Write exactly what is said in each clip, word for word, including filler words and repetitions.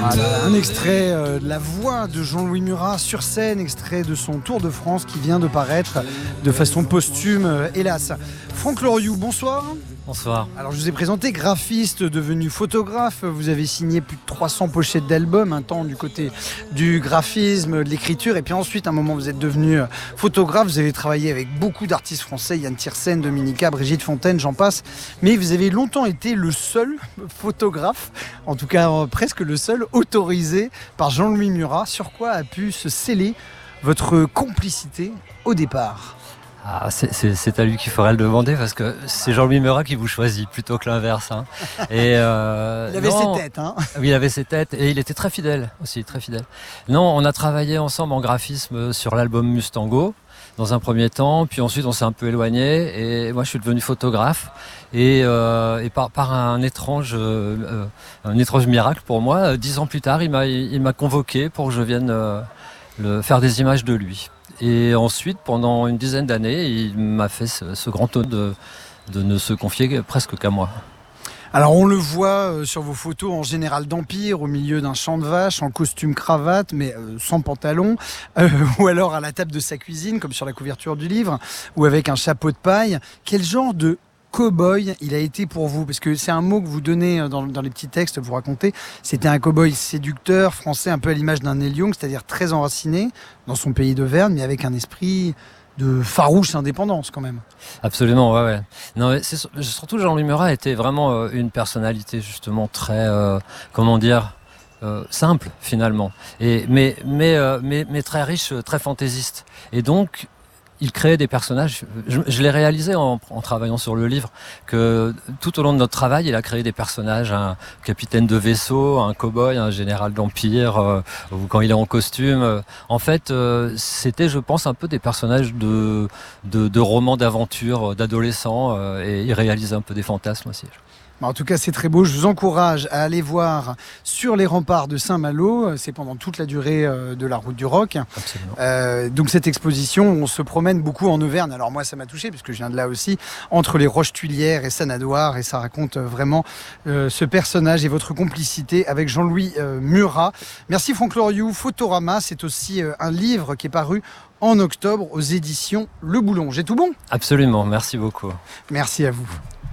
Voilà, un extrait euh, de la voix de Jean-Louis Murat sur scène, extrait de son Tour de France qui vient de paraître de façon posthume, euh, hélas. Franck Loriou, bonsoir. Bonsoir. Alors je vous ai présenté, graphiste devenu photographe, vous avez signé plus de trois cents pochettes d'albums, un temps du côté du graphisme, de l'écriture, et puis ensuite à un moment vous êtes devenu photographe, vous avez travaillé avec beaucoup d'artistes français, Yann Tiersen, Dominica, Brigitte Fontaine, j'en passe, mais vous avez longtemps été le seul photographe, en tout cas euh, presque le seul, autorisé par Jean-Louis Murat. Sur quoi a pu se sceller votre complicité au départ ? Ah, c'est, c'est, c'est à lui qu'il faudrait le demander parce que c'est Jean-Louis Murat qui vous choisit plutôt que l'inverse. Hein. Et euh, il avait non, ses têtes. Hein. Oui, il avait ses têtes et il était très fidèle aussi, très fidèle. Non, on a travaillé ensemble en graphisme sur l'album Mustango dans un premier temps, puis ensuite on s'est un peu éloigné et moi je suis devenu photographe et, euh, et par, par un étrange, euh, un étrange miracle pour moi, dix ans plus tard, il m'a, il m'a convoqué pour que je vienne euh, le, faire des images de lui. Et ensuite, pendant une dizaine d'années, il m'a fait ce, ce grand honneur de, de ne se confier presque qu'à moi. Alors on le voit euh, sur vos photos en général d'Empire, au milieu d'un champ de vache, en costume cravate, mais euh, sans pantalon, euh, ou alors à la table de sa cuisine, comme sur la couverture du livre, ou avec un chapeau de paille. Quel genre de cow-boy il a été pour vous? Parce que c'est un mot que vous donnez dans, dans les petits textes, vous racontez. C'était un cow-boy séducteur, français, un peu à l'image d'un Neil Young, c'est-à-dire très enraciné dans son pays d'Auvergne, mais avec un esprit de farouche indépendance quand même. Absolument, ouais, ouais. Non, c'est, surtout Jean-Louis Murat était vraiment euh, une personnalité justement très, euh, comment dire, euh, simple finalement, et mais mais euh, mais mais très riche, très fantaisiste. Et donc il créait des personnages. Je, je l'ai réalisé en, en travaillant sur le livre, que tout au long de notre travail, il a créé des personnages, un capitaine de vaisseau, un cow-boy, un général d'Empire, euh, ou quand il est en costume. En fait, euh, c'était, je pense, un peu des personnages de, de, de romans d'aventure, d'adolescents, euh, et il réalisait un peu des fantasmes aussi. En tout cas, c'est très beau. Je vous encourage à aller voir sur les remparts de Saint-Malo. C'est pendant toute la durée de la route du rock. Euh, donc cette exposition, on se promène beaucoup en Auvergne. Alors moi, ça m'a touché puisque je viens de là aussi, entre les Roches-Tuilières et Sannadoire, et ça raconte vraiment euh, ce personnage et votre complicité avec Jean-Louis euh, Murat. Merci Franck Loriou. Photorama, c'est aussi euh, un livre qui est paru en octobre aux éditions Le Boulon. J'ai tout bon ? Absolument. Merci beaucoup. Merci à vous.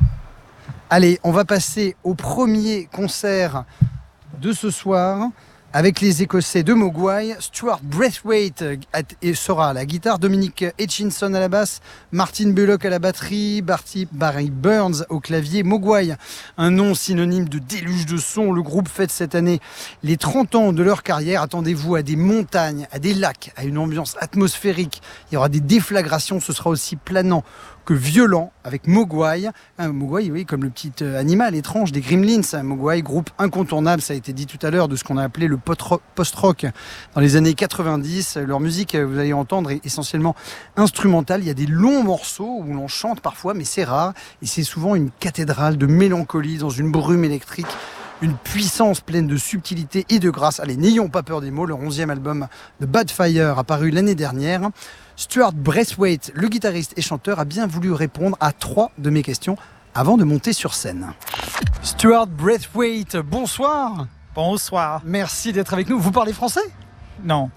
Allez, on va passer au premier concert de ce soir avec les Écossais de Mogwai. Stuart Braithwaite sera à la guitare, Dominic Hutchinson à la basse, Martin Bullock à la batterie, Barty, Barry Burns au clavier. Mogwai, un nom synonyme de déluge de son. Le groupe fête cette année les trente ans de leur carrière. Attendez-vous à des montagnes, à des lacs, à une ambiance atmosphérique. Il y aura des déflagrations, ce sera aussi planant que violent avec Mogwai. Un Mogwai, oui, comme le petit animal étrange des Gremlins. Un Mogwai, groupe incontournable, ça a été dit tout à l'heure, de ce qu'on a appelé le post-rock dans les années quatre-vingt-dix. Leur musique, vous allez entendre, est essentiellement instrumentale. Il y a des longs morceaux où l'on chante parfois, mais c'est rare. Et c'est souvent une cathédrale de mélancolie dans une brume électrique. Une puissance pleine de subtilité et de grâce. Allez, n'ayons pas peur des mots. Leur onzième album The Bad Fire, apparu l'année dernière. Stuart Braithwaite, le guitariste et chanteur, a bien voulu répondre à trois de mes questions avant de monter sur scène. Stuart Braithwaite, bonsoir. Bonsoir. Merci d'être avec nous. Vous parlez français ? Non.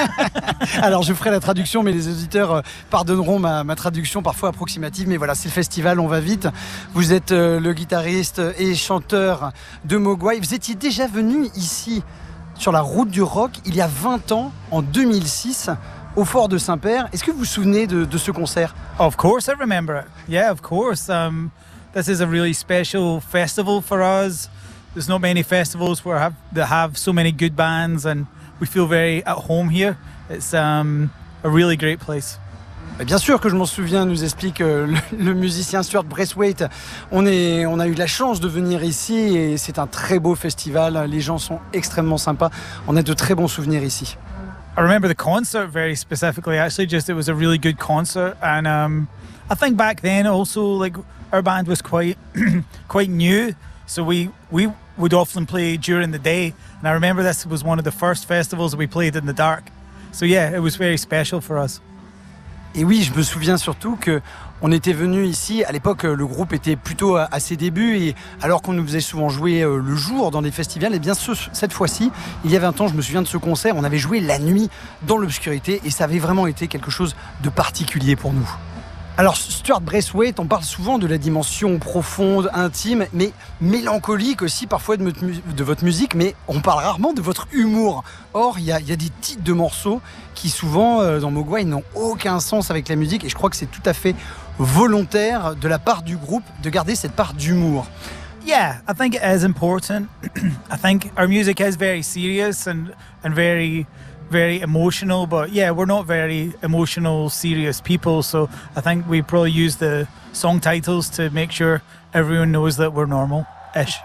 Alors je ferai la traduction, mais les auditeurs pardonneront ma, ma traduction parfois approximative. Mais voilà, c'est le festival, on va vite. Vous êtes euh, le guitariste et chanteur de Mogwai. Vous étiez déjà venu ici, sur la route du rock, il y a vingt ans, en deux mille six, au Fort de Saint-Père. Est-ce que vous vous souvenez de, de ce concert ? Of course I remember it. Yeah, of course. Um, this is a really special festival for us. There's not many festivals where have, that have so many good bands, and we feel very at home here. It's um, a really great place. Bien sûr que je m'en souviens, nous explique euh, le, le musicien Stuart Braithwaite. On, est, on a eu la chance de venir ici et c'est un très beau festival. Les gens sont extrêmement sympas. On a de très bons souvenirs ici. I remember the concert very specifically. Actually, just it was a really good concert, and um, I think back then also, like, our band was quite quite new, so we we would often play during the day. And I remember this was one of the first festivals we played in the dark. So yeah, it was very special for us. Et oui, je me souviens surtout que on était venu ici, à l'époque le groupe était plutôt à, à ses débuts, et alors qu'on nous faisait souvent jouer euh, le jour dans des festivals, et bien ce, cette fois-ci, il y a vingt ans, je me souviens de ce concert, on avait joué la nuit dans l'obscurité et ça avait vraiment été quelque chose de particulier pour nous. Alors Stuart Braithwaite, on parle souvent de la dimension profonde, intime, mais mélancolique aussi parfois de, de votre musique, mais on parle rarement de votre humour. Or, il y, y a des titres de morceaux qui souvent, euh, dans Mogwai, n'ont aucun sens avec la musique, et je crois que c'est tout à fait volontaire de la part du groupe de garder cette part d'humour. Yeah, I think it is important. I think our music is very serious and, and very... very emotional, but yeah, we're not very emotional, serious people, so I think we probably use the song titles to make sure everyone knows that we're normal-ish.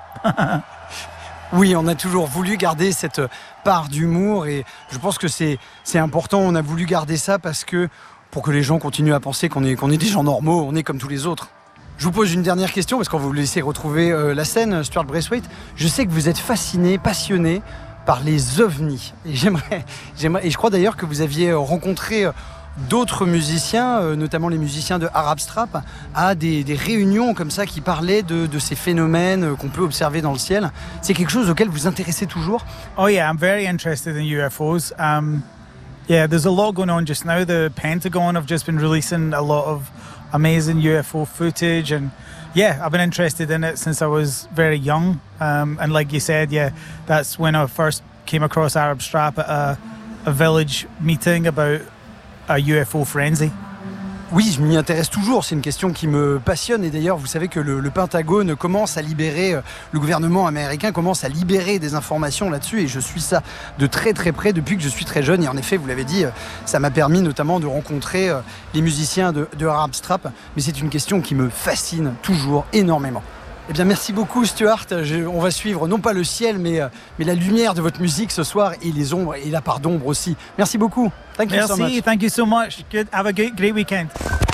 Oui, on a toujours voulu garder cette part d'humour et je pense que c'est, c'est important, on a voulu garder ça parce que pour que les gens continuent à penser qu'on est, qu'on est des gens normaux, on est comme tous les autres. Je vous pose une dernière question parce qu'on va vous laisser retrouver euh, la scène, Stuart Braithwaite. Je sais que vous êtes fasciné, passionné par les ovnis. Et j'aimerais, j'aimerais, et je crois d'ailleurs que vous aviez rencontré d'autres musiciens, notamment les musiciens de Arab Strap, à des, des réunions comme ça qui parlaient de, de ces phénomènes qu'on peut observer dans le ciel. C'est quelque chose auquel vous vous intéressez toujours? Oh yeah, I'm very interested in U F Os. Um, yeah, there's a lot going on just now. The Pentagon have just been releasing a lot of amazing U F O footage, and yeah, I've been interested in it since I was very young. Um, and like you said, yeah, that's when I first came across Arab Strap at a, a village meeting about a U F O frenzy. Oui, je m'y intéresse toujours, c'est une question qui me passionne et d'ailleurs vous savez que le, le Pentagone commence à libérer, le gouvernement américain commence à libérer des informations là-dessus et je suis ça de très très près depuis que je suis très jeune et en effet vous l'avez dit, ça m'a permis notamment de rencontrer les musiciens de, de Arab Strap, mais c'est une question qui me fascine toujours énormément. Eh bien, merci beaucoup, Stuart. Je, on va suivre non pas le ciel, mais, mais la lumière de votre musique ce soir et les ombres et la part d'ombre aussi. Merci beaucoup. Thank you Merci, so much. Thank you so much. Good. Have a great, great weekend.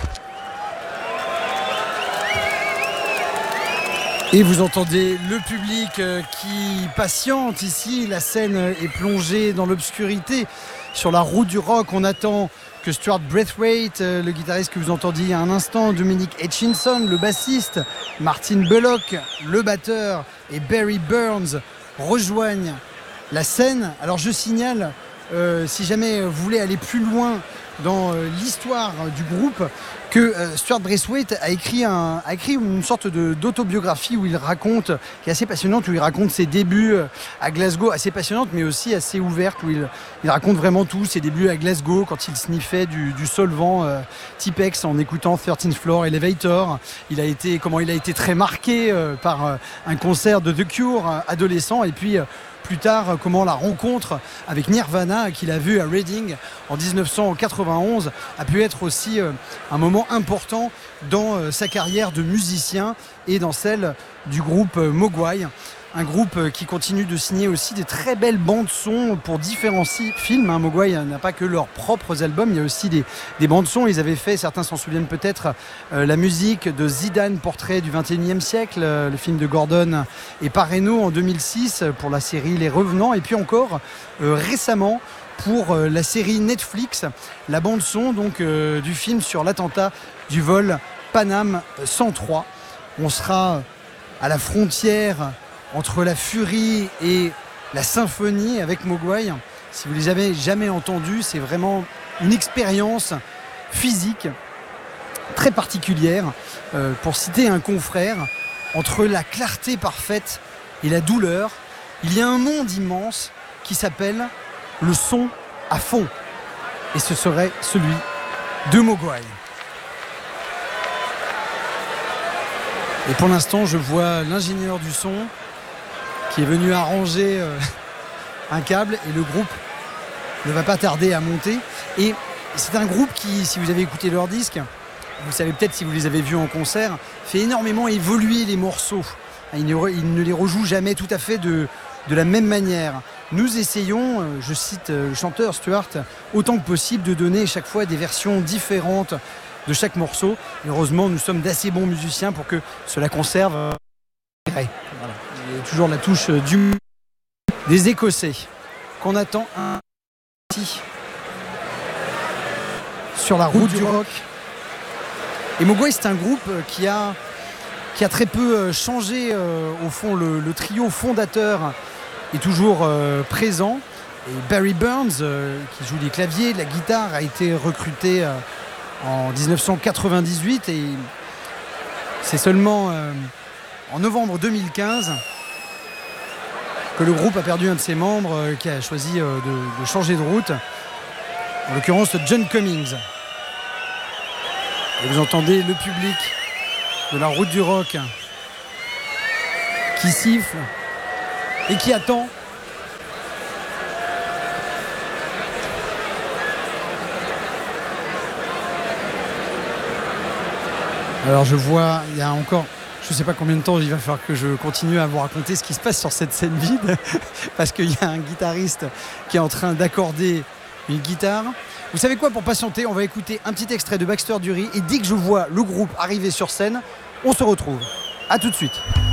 Et vous entendez le public qui patiente ici. La scène est plongée dans l'obscurité. Sur la route du rock, on attend que Stuart Braithwaite, le guitariste que vous entendiez il y a un instant, Dominic Hutchinson, le bassiste, Martin Bullock, le batteur et Barry Burns rejoignent la scène. Alors je signale, euh, si jamais vous voulez aller plus loin dans euh, l'histoire du groupe, que euh, Stuart Braithwaite a écrit, un, a écrit une sorte de, d'autobiographie où il raconte, qui est assez passionnante, où il raconte ses débuts à Glasgow, assez passionnante mais aussi assez ouverte, où il, il raconte vraiment tout, ses débuts à Glasgow quand il sniffait du, du solvant euh, Tipex en écoutant thirteenth Floor Elevator. Il a été, comment il a été très marqué euh, par euh, un concert de The Cure euh, adolescent et puis euh, plus tard, comment la rencontre avec Nirvana qu'il a vu à Reading en dix-neuf cent quatre-vingt-onze a pu être aussi un moment important dans sa carrière de musicien et dans celle du groupe Mogwai. Un groupe qui continue de signer aussi des très belles bandes son pour différents films. Hein, Mogwai n'a pas que leurs propres albums, il y a aussi des, des bandes son. Ils avaient fait, certains s'en souviennent peut-être, euh, la musique de Zidane, portrait du vingt et unième siècle, euh, le film de Gordon et Pareno en deux mille six pour la série Les Revenants. Et puis encore euh, récemment pour euh, la série Netflix, la bande son donc, euh, du film sur l'attentat du vol Panam cent trois. On sera à la frontière entre la furie et la symphonie avec Mogwai. Si vous ne les avez jamais entendus, c'est vraiment une expérience physique très particulière. Euh, pour citer un confrère, entre la clarté parfaite et la douleur, il y a un monde immense qui s'appelle le son à fond. Et ce serait celui de Mogwai. Et pour l'instant, je vois l'ingénieur du son qui est venu arranger euh, un câble et le groupe ne va pas tarder à monter. Et c'est un groupe qui, si vous avez écouté leur disque, vous savez peut-être si vous les avez vus en concert, fait énormément évoluer les morceaux. Il ne, il ne les rejoue jamais tout à fait de, de la même manière. Nous essayons, je cite le chanteur Stuart, autant que possible de donner chaque fois des versions différentes de chaque morceau. Et heureusement, nous sommes d'assez bons musiciens pour que cela conserve. Voilà. Il y a toujours la touche du des Écossais qu'on attend un petit sur la route du rock. Et Mogwai, c'est un groupe qui a, qui a très peu changé. Euh, au fond, le, le trio fondateur est toujours euh, présent. Et Barry Burns, euh, qui joue les claviers, la guitare, a été recruté euh, en dix-neuf cent quatre-vingt-dix-huit. Et c'est seulement euh, en novembre deux mille quinze que le groupe a perdu un de ses membres, euh, qui a choisi euh, de, de changer de route. En l'occurrence, John Cummings. Et vous entendez le public de la route du rock qui siffle et qui attend. Alors je vois, il y a encore, je ne sais pas combien de temps il va falloir que je continue à vous raconter ce qui se passe sur cette scène vide, parce qu'il y a un guitariste qui est en train d'accorder une guitare. Vous savez quoi, pour patienter, on va écouter un petit extrait de Baxter Dury, et dès que je vois le groupe arriver sur scène, on se retrouve. À tout de suite.